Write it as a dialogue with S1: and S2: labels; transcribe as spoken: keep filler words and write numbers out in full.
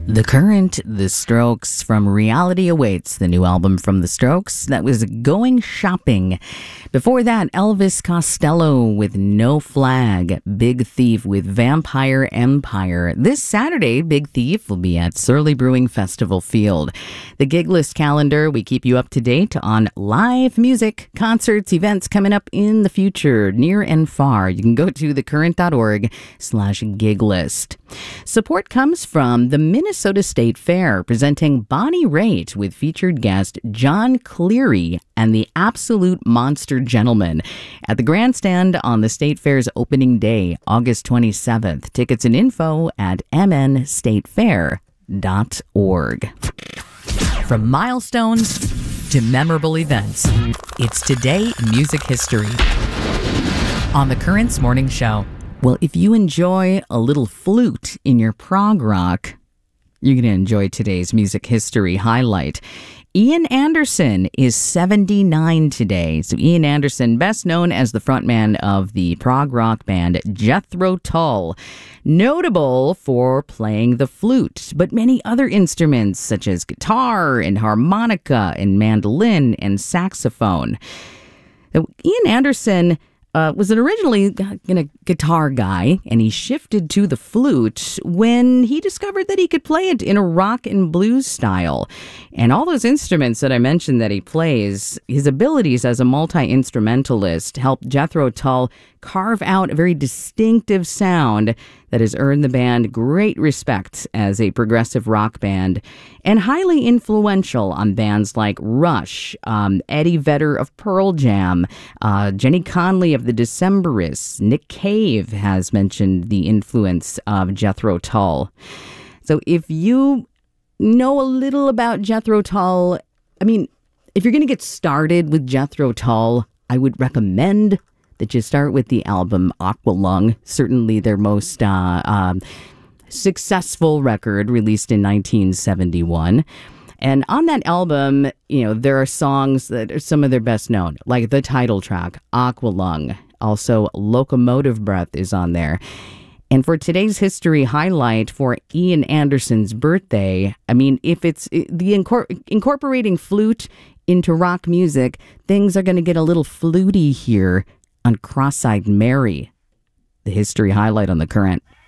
S1: The Current, The Strokes from Reality Awaits, the new album from The Strokes. That was Going Shopping. Before that, Elvis Costello with No Flag. Big Thief with Vampire Empire. This Saturday, Big Thief will be at Surly Brewing Festival Field. The gig list calendar, we keep you up to date on live music, concerts, events coming up in the future, near and far. You can go to thecurrent.org slash gig list. Support comes from the Minnesota State Fair, presenting Bonnie Raitt with featured guest John Cleary and the Absolute Monster Gentleman at the grandstand on the State Fair's opening day, August twenty-seventh. Tickets and info at m n state fair dot org. From milestones to memorable events, it's Today in Music History on the Current's Morning Show. Well, if you enjoy a little flute in your prog rock, you're going to enjoy today's music history highlight. Ian Anderson is seventy-nine today. So Ian Anderson, best known as the frontman of the prog rock band Jethro Tull, notable for playing the flute, but many other instruments such as guitar and harmonica and mandolin and saxophone. Now, Ian Anderson Uh, was originally a guitar guy, and he shifted to the flute when he discovered that he could play it in a rock and blues style. And all those instruments that I mentioned that he plays, his abilities as a multi-instrumentalist helped Jethro Tull carve out a very distinctive sound that has earned the band great respect as a progressive rock band and highly influential on bands like Rush, um, Eddie Vedder of Pearl Jam, uh, Jenny Conley of the Decemberists. Nick Cave has mentioned the influence of Jethro Tull. So if you know a little about Jethro Tull, I mean, if you're going to get started with Jethro Tull, I would recommend that you start with the album Aqualung, certainly their most uh, um, successful record, released in nineteen seventy-one. And on that album, you know, there are songs that are some of their best known, like the title track, Aqualung. Also, Locomotive Breath is on there. And for today's history highlight for Ian Anderson's birthday, I mean, if it's the incor- incorporating flute into rock music, things are going to get a little fluty here on Cross-Eyed Mary, the history highlight on The Current.